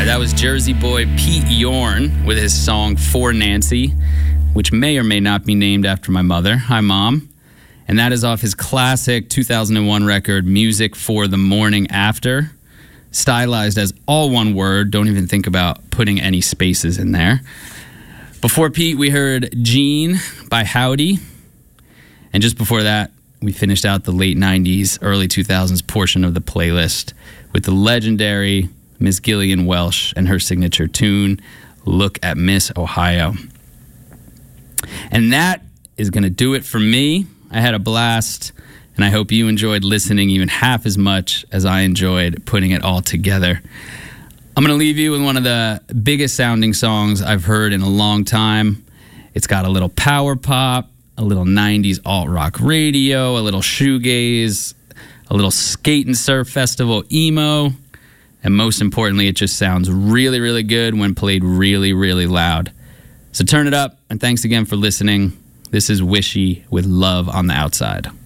That was Jersey boy Pete Yorn with his song For Nancy, which may or may not be named after my mother. Hi, Mom. And that is off his classic 2001 record, Music for the Morning After. Stylized as all one word. Don't even think about putting any spaces in there. Before Pete, we heard Gene by Howdy. And just before that, we finished out the late 90s, early 2000s portion of the playlist with the legendary Miss Gillian Welsh and her signature tune, Look at Miss Ohio. And that is going to do it for me. I had a blast, and I hope you enjoyed listening even half as much as I enjoyed putting it all together. I'm going to leave you with one of the biggest sounding songs I've heard in a long time. It's got a little power pop, a little 90s alt-rock radio, a little shoegaze, a little skate and surf festival emo, and most importantly, it just sounds really, really good when played really, really loud. So turn it up, and thanks again for listening. This is Wishy with Love on the Outside.